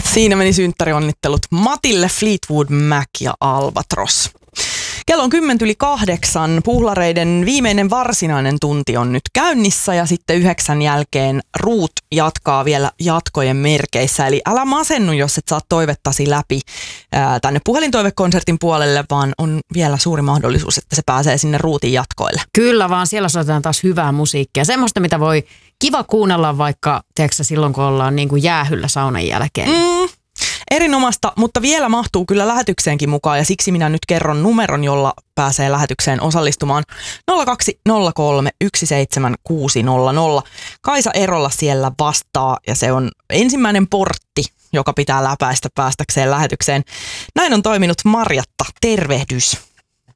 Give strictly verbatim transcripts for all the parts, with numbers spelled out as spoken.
Siinä meni synttärionnittelut Matille, Fleetwood Mac ja Albatros. Kello on kymmentä yli kahdeksan. Puhlareiden viimeinen varsinainen tunti on nyt käynnissä ja sitten yhdeksän jälkeen Ruut jatkaa vielä jatkojen merkeissä. Eli älä masennu, jos et saa toivettasi läpi ää, tänne puhelintoivekonsertin puolelle, vaan on vielä suuri mahdollisuus, että se pääsee sinne Ruutin jatkoille. Kyllä vaan, siellä soitetaan taas hyvää musiikkia. Semmoista, mitä voi kiva kuunnella vaikka teeksä, silloin, kun ollaan niin kuin jäähyllä saunan jälkeen. Mm. Erinomaista, mutta vielä mahtuu kyllä lähetykseenkin mukaan ja siksi minä nyt kerron numeron, jolla pääsee lähetykseen osallistumaan nolla kaksi nolla kolme yksi seitsemän kuusi nolla nolla. Kaisa Erola siellä vastaa ja se on ensimmäinen portti, joka pitää läpäistä päästäkseen lähetykseen. Näin on toiminut Marjatta. Tervehdys.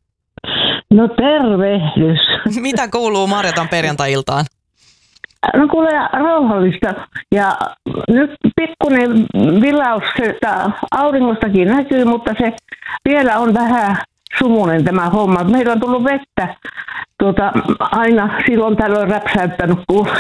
No tervehdys. Mitä kuuluu Marjatan perjantai-iltaan? No kuule, rauhallista. Ja nyt pikkuinen vilaus, että auringostakin näkyy, mutta se vielä on vähän sumunen tämä homma. Meillä on tullut vettä tuota, aina silloin tällöin räpsäyttänyt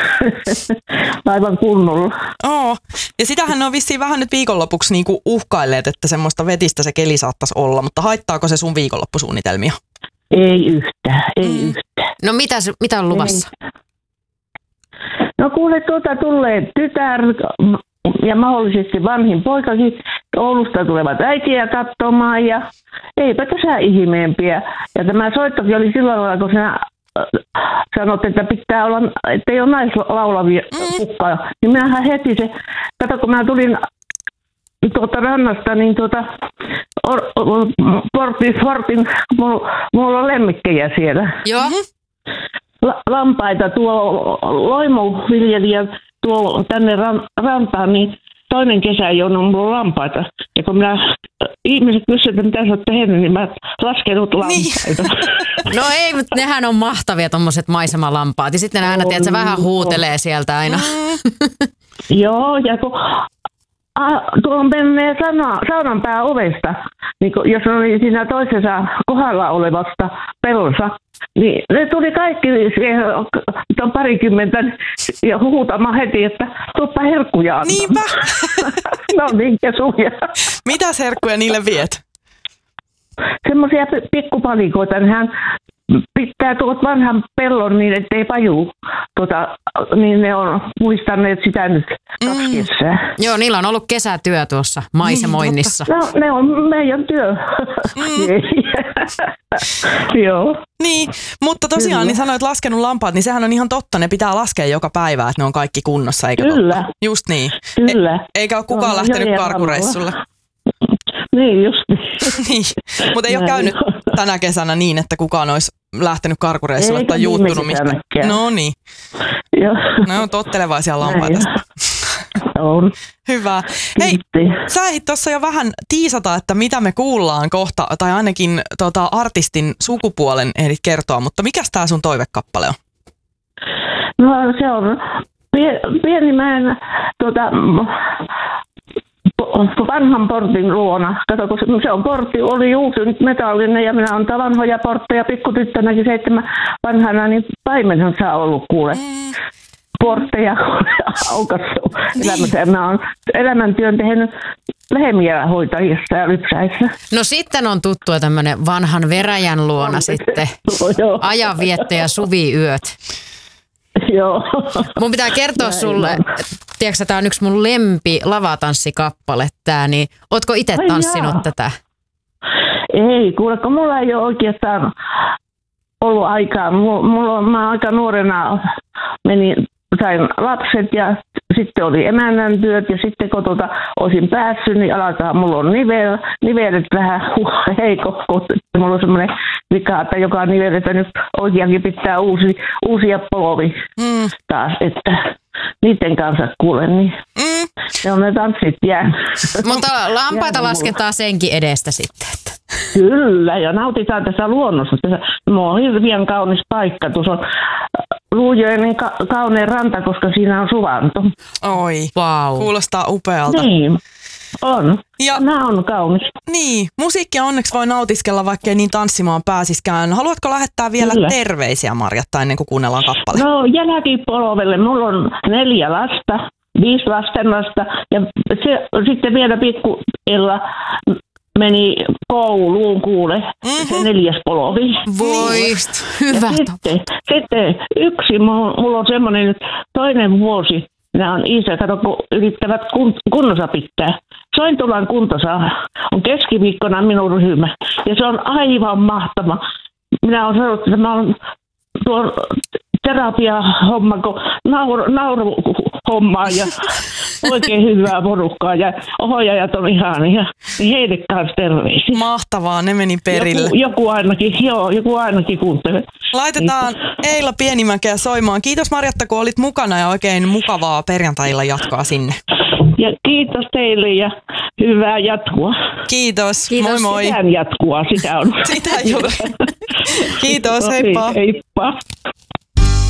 aivan kunnolla. Oo, ja sitähän on vissiin vähän nyt viikonlopuksi niinku uhkailleet, että semmoista vetistä se keli saattaisi olla, mutta haittaako se sun viikonloppusuunnitelmia? Ei yhtään, ei mm. yhtään. No mitä, mitä on luvassa? Ei. No kuule, tuota tulee tytär ja mahdollisesti vanhin poikakin Oulusta tulevat äitiä katsomaan ja eipä tässä ihmeempiä. Ja tämä soittokin oli silloin, kun sinä sanot, että pitää olla, että ei ole naislaulavia kukkaa. Niin minähän heti se, kato kun mä tulin tuota rannasta, niin tuota or, or, portin, portin mulla, mulla on lemmikkejä siellä. Joo. La, lampaita tuo loimuviljelijä tuo tänne ran, rantaan, niin toinen kesä ei ole mulla lampaita. Ja kun minä ihmiset kysyvät, että mitä sä oot tehnyt, niin mä laskenut lampaita. Niin. No ei, mutta nehän on mahtavia tommoset maisemalampaat. Ja sitten ne aina, tiedät, se vähän huutelee sieltä aina. Joo, ja kun tuon menee saunan pää ovesta, niin kun, jos oli siinä toisessa kohdalla olevasta pellossa, niin ne tuli kaikki siihen, on parikymmentä, ja huutamaan heti, että tuoppa herkkuja antaa. Niinpä. No niin, kesuja. Mitä herkkuja niille viet? Semmoisia pikkupalikoita, nehän pitää tuot vanhan pellon niin, ettei pajuu. Tota, niin ne on muistaneet sitä nyt kaksi mm. kesää. Joo, niillä on ollut kesätyö tuossa maisemoinnissa. Niin, no, ne on meidän työ. Mm. Joo. Niin, mutta tosiaan Kyllä. niin sanoit laskenut lampaat, niin sehän on ihan totta. Ne pitää laskea joka päivä, että ne on kaikki kunnossa, eikö Kyllä. totta? Just niin. Kyllä. E- eikä ole kukaan no, lähtenyt karkureissulle. Niin, just niin. Mutta ei ole käynyt tänä kesänä niin, että kukaan olisi lähtenyt karkureissulle tai juuttunut mistään. No niin. Joo. No on tottelevaisia lampaita. On. Hyvä. Hei, sä ehdit tuossa jo vähän tiisata, että mitä me kuullaan kohta, tai ainakin tota, artistin sukupuolen ehdit kertoa, mutta mikäs tää sun toivekappale on? No se on Pienimäen tuota, vanhan portin luona. Kato, kun se on portti, oli uusi nyt metallinen ja minä olen vanhoja portteja pikkutyttönäkin seitsemän vanhana, niin paimenhan saa ollut kuule. Mm. Portteja aukassu elämässä. Mä oon elämäntyön tehnyt lehmiä hoitajissa ja lypsäissä. No sitten on tuttua tämmönen vanhan veräjän luona on. Sitten. No, ajanvietto ja suviyöt. Joo. Mun pitää kertoa Näin sulle, tiedätkö, tää on yksi mun lempi lavatanssikappale tää, niin ootko itse tanssinut Ai tätä? Ei, kuule, kun mulla ei ole oikeastaan ollut aikaa. Mulla on, mä aika nuorena menin, sain lapset ja sitten oli emännän työt ja sitten kun tuota, olisin päässyt, niin alkaa, mulla on nivel, nivelet vähän huh, heikko, kun mulla on semmoinen vika, että joka nivelettä nyt oikeakin pitää uusi, uusia polvi mm. taas, että niiden kanssa kuulen, niin mm. ne on ne tanssit jäänyt. Mutta lampaita lasketaan senkin edestä sitten. Että. Kyllä, ja nautitaan tässä luonnossa. Mulla on hirveän kaunis paikka. Tuossa on Luujoen ka- kaunein ranta, koska siinä on suvanto. Oi, wow. Kuulostaa upealta. Niin, on. Ja nämä on kaunis. Niin, musiikkia onneksi voi nautiskella, vaikkei niin tanssimaan pääsiskään. Haluatko lähettää vielä Kyllä. terveisiä, Marjatta, ennen kuin kuunnellaan kappale? No, jälkipolvelle. Mulla on neljä lasta. viisi lastenlasta ja se, sitten vielä pikku Ella meni kouluun kuule, mm-hmm. se neljäs polvi. Voi, hyvä. Sitten, sitten yksi, mulla on semmoinen nyt toinen vuosi, nämä on isä, kato kun yrittävät kun, kunnossa pitää. Sointulan kuntosa on keskiviikkona minun ryhmä ja se on aivan mahtava. Minä olen sanonut, että mä olen tuon terapia-homma, kun nauru, nauruhommaa ja oikein hyvää porukkaa ja ohjaajat on ihania, niin heille kanssa terveisiä. Mahtavaa, ne meni perille. Joku, joku ainakin, joo, joku ainakin kuuntelee. Laitetaan Eila Pienimäkeä soimaan. Kiitos Marjatta, kun olit mukana ja oikein mukavaa perjantailla jatkoa sinne. Ja kiitos teille ja hyvää jatkoa. Kiitos, Kiitos. moi moi. Sitä jatkoa, sitä on. Sitä juuri. Kiitos, heippa. Heippa.